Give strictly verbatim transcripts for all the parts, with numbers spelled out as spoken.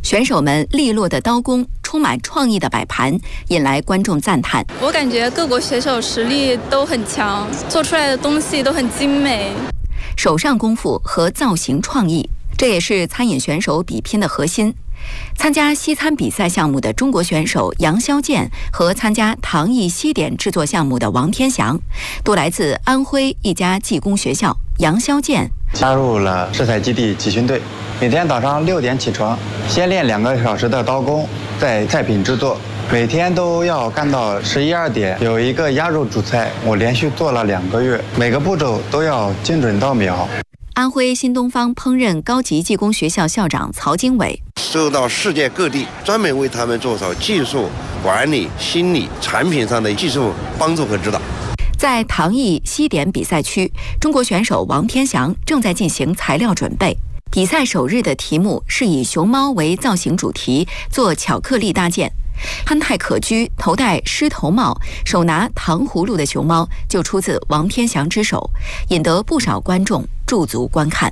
选手们利落的刀工、充满创意的摆盘，引来观众赞叹。 我感觉各国选手实力都很强，做出来的东西都很精美。 手上功夫和造型创意，这也是餐饮选手比拼的核心。参加西餐比赛项目的中国选手杨肖健和参加唐艺西点制作项目的王天祥，都来自安徽一家技工学校。杨肖健加入了食材基地集训队，每天早上六点起床，先练两个小时的刀工，再菜品制作，每天都要干到十一二点。有一个鸭肉主菜，我连续做了两个月，每个步骤都要精准到秒。 安徽新东方烹饪高级技工学校校长曹经纬， 受到世界各地专门为他们做好技术管理、心理、产品上的技术帮助和指导。 在唐艺西点比赛区，中国选手王天祥正在进行材料准备。比赛首日的题目是以熊猫为造型主题做巧克力大件。憨态可掬、头戴狮头帽、手拿糖葫芦的熊猫就出自王天祥之手，引得不少观众驻足观看。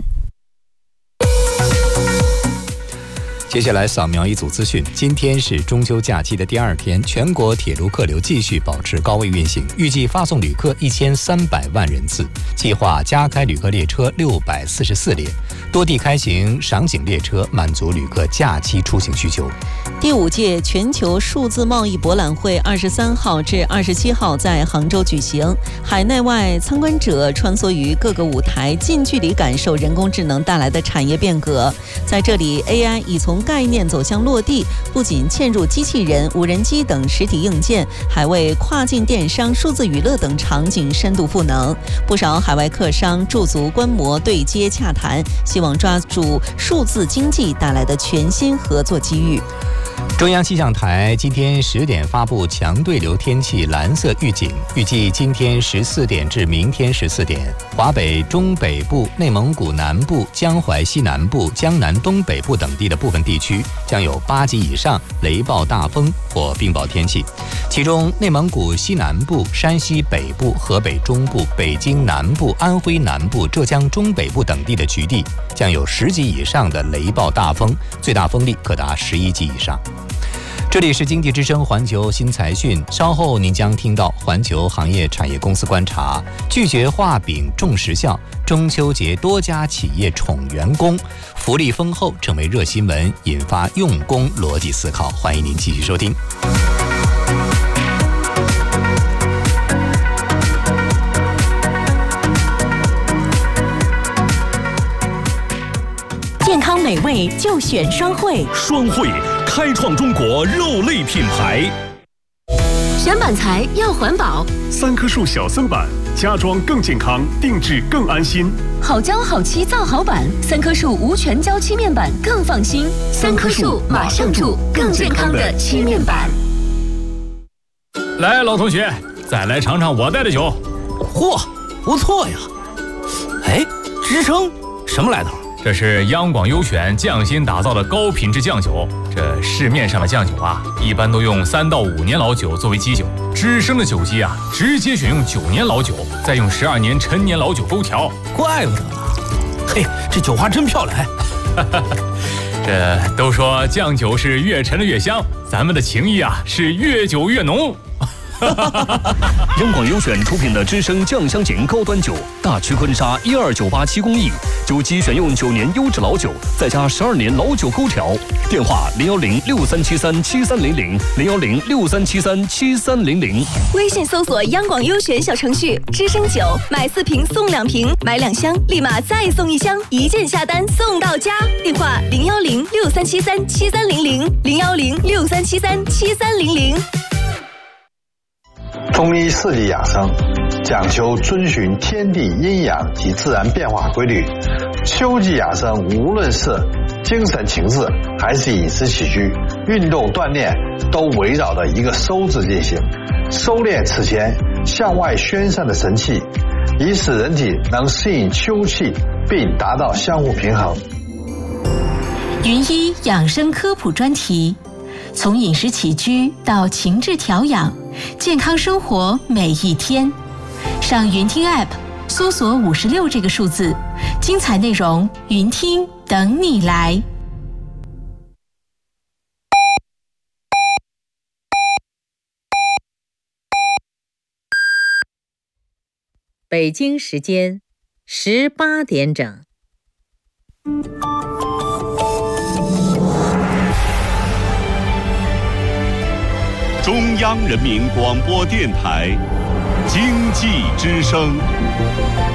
接下来扫描一组资讯。今天是中秋假期的第二天，全国铁路客流继续保持高位运行，预计发送旅客一千三百万人次，计划加开旅客列车六百四十四列，多地开行赏景列车，满足旅客假期出行需求。 第五届全球数字贸易博览会二十三号至二十七号在杭州举行，海内外参观者穿梭于各个舞台，近距离感受人工智能带来的产业变革。在这里 ，A I 已从概念走向落地，不仅嵌入机器人、无人机等实体硬件，还为跨境电商、数字娱乐等场景深度赋能。不少海外客商驻足观摩、对接洽谈，希望抓住数字经济带来的全新合作机遇。 中央气象台今天十点发布强对流天气蓝色预警，预计今天十四点至明天十四点，华北中北部、内蒙古南部、江淮西南部、江南东北部等地的部分地区将有八级以上雷暴大风或冰雹天气，其中内蒙古西南部、山西北部、河北中部、北京南部、安徽南部、浙江中北部等地的局地将有十级以上的雷暴大风，最大风力可达十一级以上。这里是经济之声环球新财讯，稍后您将听到环球行业产业公司观察，拒绝画饼重时效，中秋节多家企业宠员工，福利丰厚成为热新闻，引发用工逻辑思考。欢迎您继续收听。 健康美味就选双汇， 双汇开创中国肉类品牌。 选板材要环保， 三棵树小森板，家装更健康，定制更安心。 好胶好漆造好板，三棵树无全胶漆面板更放心。三棵树马上住更健康的漆面板。 来，老同学，再来尝尝我带的酒。 嚯，不错呀！哎，支撑什么来头？ 这是央广优选匠心打造的高品质酱酒。这市面上的酱酒啊，一般都用三到五年老酒作为基酒，知生的酒基啊，直接选用九年老酒，再用十二年陈年老酒勾调。 怪不得了，嘿，这酒花真漂亮。 这都说酱酒是越陈的越香，咱们的情谊啊是越久越浓。 央广优选出品的知生酱香型高端酒，大曲坤沙一二九八七工艺，酒基选用九年优质老酒，再加十二年老酒勾调。电话零幺零六三七三七三零零零幺零六三七三七三零零。 微信搜索央广优选小程序，知生酒买四瓶送两瓶，买两箱立马再送一箱，一键下单送到家。电话零幺零六三七三七三零零零幺零六三七三七三零零。 中医四季养生讲究遵循天地阴阳及自然变化规律，秋季养生无论是精神情志还是饮食起居、运动锻炼，都围绕着一个收字进行，收敛此前向外宣散的神气，以使人体能适应秋气，并达到相互平衡。 云医养生科普专题，从饮食起居到情志调养，健康生活每一天。上云听 App 搜索五十六这个数字，精彩内容云听等你来。 北京时间十八点整。 中央人民广播电台经济之声。